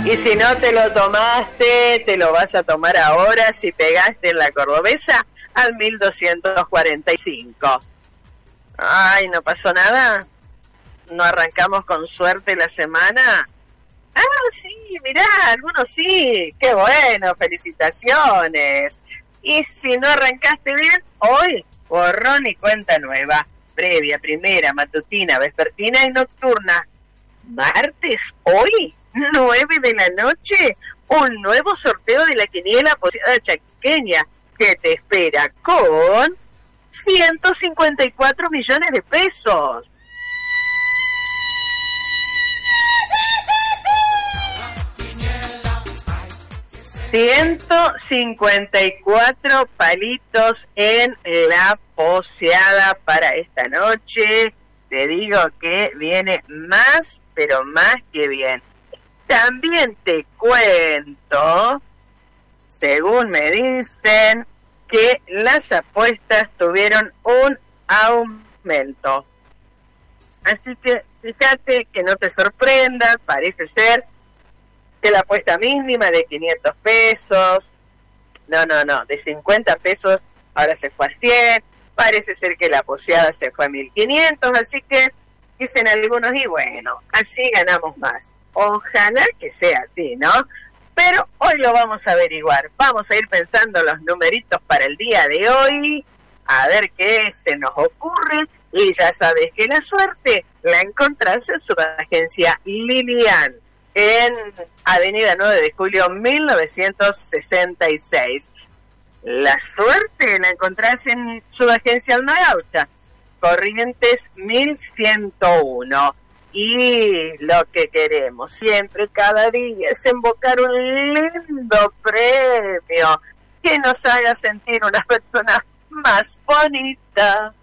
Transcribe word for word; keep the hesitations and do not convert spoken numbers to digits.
Y si no te lo tomaste, te lo vas a tomar ahora si pegaste en la cordobesa al mil doscientos cuarenta y cinco. Ay, ¿no pasó nada? ¿No arrancamos con suerte la semana? Ah, sí, mirá, algunos sí. Qué bueno, felicitaciones. Y si no arrancaste bien, hoy, borrón y cuenta nueva. Previa, primera, matutina, vespertina y nocturna. Martes, hoy, nueve de la noche, un nuevo sorteo de la quiniela Poseada Chaqueña que te espera con ciento cincuenta y cuatro millones de pesos. ciento cincuenta y cuatro palitos en la poseada para esta noche. Te digo que viene más, pero más que bien. También te cuento, según me dicen, que las apuestas tuvieron un aumento. Así que fíjate que no te sorprenda, parece ser que la apuesta mínima de quinientos pesos, no, no, no, de cincuenta pesos ahora se fue a cien, parece ser que la poseada se fue a mil quinientos, así que dicen algunos, y bueno, así ganamos más. Ojalá que sea así, ¿no? Pero hoy lo vamos a averiguar. Vamos a ir pensando los numeritos para el día de hoy, a ver qué se nos ocurre. Y ya sabes que la suerte la encontrás en su agencia Lilian, en Avenida nueve de Julio, mil novecientos sesenta y seis. La suerte la encontrás en su agencia Almagaucha, Corrientes mil ciento uno. Y lo que queremos siempre, cada día, es invocar un lindo premio que nos haga sentir una persona más bonita.